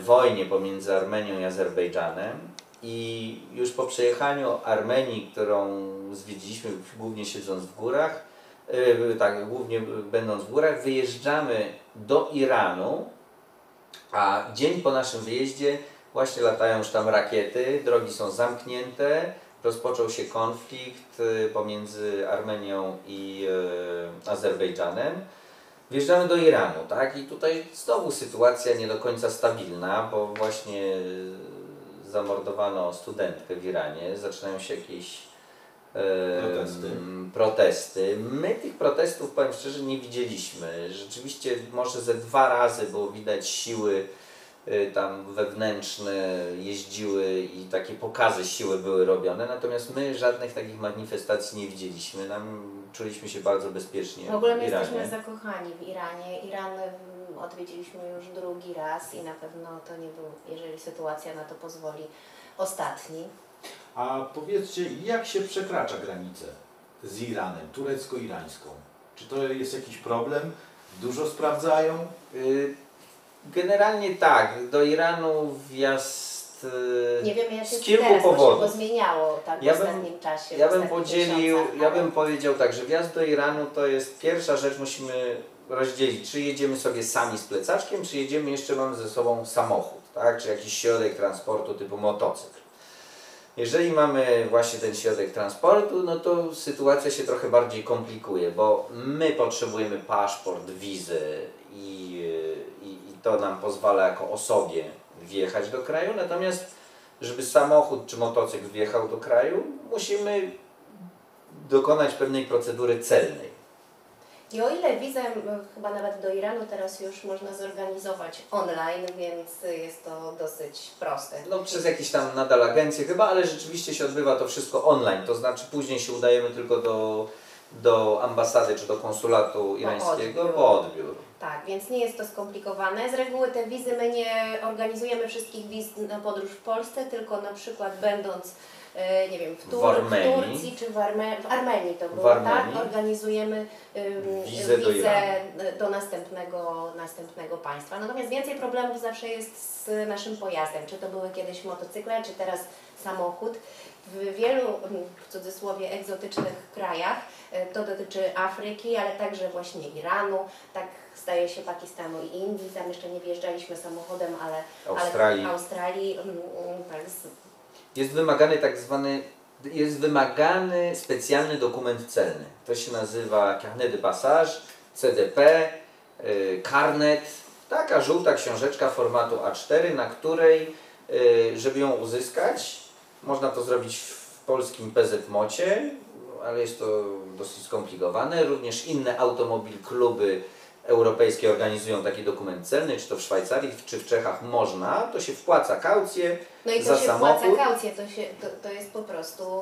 wojnie pomiędzy Armenią i Azerbejdżanem i już po przejechaniu Armenii, którą zwiedziliśmy głównie siedząc w górach, tak, głównie będąc w górach, wyjeżdżamy do Iranu, a dzień po naszym wyjeździe właśnie latają już tam rakiety, drogi są zamknięte, rozpoczął się konflikt pomiędzy Armenią i Azerbejdżanem. Wjeżdżamy do Iranu, tak? I tutaj znowu sytuacja nie do końca stabilna, bo właśnie zamordowano studentkę w Iranie, zaczynają się jakieś protesty. My tych protestów, powiem szczerze, nie widzieliśmy. Rzeczywiście może ze 2 razy było widać siły tam wewnętrzne jeździły i takie pokazy siły były robione, natomiast my żadnych takich manifestacji nie widzieliśmy. Czuliśmy się bardzo bezpiecznie w ogóle w my Iranie. jesteśmy zakochani w Iranie. Iran odwiedziliśmy już 2. raz i na pewno to nie był, jeżeli sytuacja na to pozwoli, ostatni. A powiedzcie, jak się przekracza granicę z Iranem, turecko-irańską? Czy to jest jakiś problem? Dużo sprawdzają? Generalnie tak, do Iranu wjazd nie wiemy, jak z jest kilku teraz, powodów. bo się zmieniało tak w ostatnim czasie. Ja bym powiedział tak, że wjazd do Iranu to jest pierwsza rzecz, musimy rozdzielić, czy jedziemy sobie sami z plecaczkiem, czy jedziemy jeszcze, mamy ze sobą samochód, tak? Czy jakiś środek transportu typu motocykl. Jeżeli mamy właśnie ten środek transportu, no to sytuacja się trochę bardziej komplikuje, bo my potrzebujemy paszport, wizę i to nam pozwala jako osobie wjechać do kraju, natomiast żeby samochód czy motocykl wjechał do kraju, musimy dokonać pewnej procedury celnej. I o ile wizę chyba nawet do Iranu teraz już można zorganizować online, więc jest to dosyć proste. No przez jakieś tam nadal agencje chyba, ale rzeczywiście się odbywa to wszystko online, to znaczy później się udajemy tylko do ambasady czy do konsulatu irańskiego po odbiór. Tak, więc nie jest to skomplikowane. Z reguły te wizy my nie organizujemy wszystkich wiz na podróż w Polsce, tylko na przykład będąc nie wiem, w Turcji czy w Armenii to było, tak? Organizujemy wizę do następnego państwa. Natomiast więcej problemów zawsze jest z naszym pojazdem. Czy to były kiedyś motocykle, czy teraz samochód. W wielu, w cudzysłowie, egzotycznych krajach, to dotyczy Afryki, ale także właśnie Iranu, tak staje się Pakistanu i Indii. Tam jeszcze nie wjeżdżaliśmy samochodem, ale Australii tak. Jest wymagany specjalny dokument celny. To się nazywa Carnet de Passage, CDP, karnet, taka żółta książeczka formatu A4, na której, żeby ją uzyskać, można to zrobić w polskim PZMOC-ie, ale jest to dosyć skomplikowane. Również inne kluby europejskie organizują taki dokument celny, czy to w Szwajcarii, czy w Czechach można, to się wpłaca kaucję no i za samochód. Wpłaca kaucję, to jest po prostu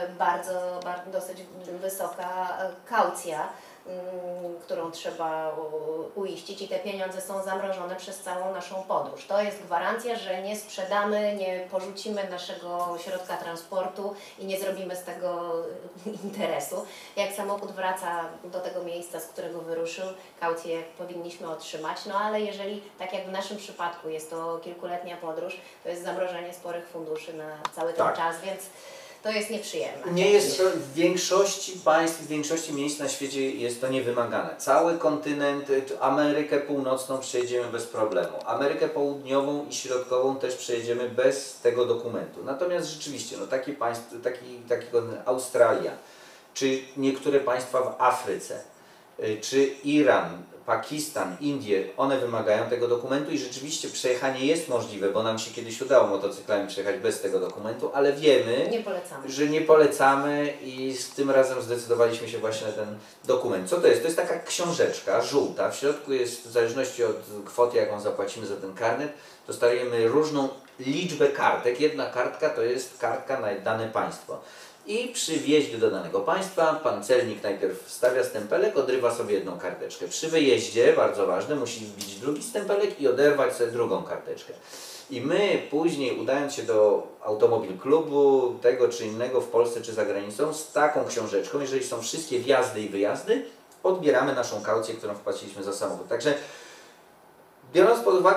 dosyć wysoka kaucja, którą trzeba uiścić i te pieniądze są zamrożone przez całą naszą podróż. To jest gwarancja, że nie sprzedamy, nie porzucimy naszego środka transportu i nie zrobimy z tego interesu. Jak samochód wraca do tego miejsca, z którego wyruszył, kaucję powinniśmy otrzymać, no ale jeżeli, tak jak w naszym przypadku, jest to kilkuletnia podróż, to jest zamrożenie sporych funduszy na cały ten czas, więc to jest nieprzyjemne. Nie jest to w większości państw, w większości miejsc na świecie jest to niewymagane. Cały kontynent, Amerykę Północną przejedziemy bez problemu. Amerykę Południową i Środkową też przejedziemy bez tego dokumentu. Natomiast rzeczywiście, no takie państwa, takiego Australia, czy niektóre państwa w Afryce, czy Iran, Pakistan, Indie, one wymagają tego dokumentu i rzeczywiście przejechanie jest możliwe, bo nam się kiedyś udało motocyklami przejechać bez tego dokumentu, ale wiemy, że nie polecamy i z tym razem zdecydowaliśmy się właśnie na ten dokument. Co to jest? To jest taka książeczka żółta, w środku jest, w zależności od kwoty, jaką zapłacimy za ten karnet, dostajemy różną liczbę kartek. Jedna kartka to jest kartka na dane państwo. I przy wjeździe do danego państwa pan celnik najpierw wstawia stempelek, odrywa sobie jedną karteczkę. Przy wyjeździe, bardzo ważne, musi wbić drugi stempelek i oderwać sobie drugą karteczkę. I my później, udając się do automobil klubu, tego czy innego w Polsce czy za granicą, z taką książeczką, jeżeli są wszystkie wjazdy i wyjazdy, odbieramy naszą kaucję, którą wpłaciliśmy za samochód. Także biorąc pod uwagę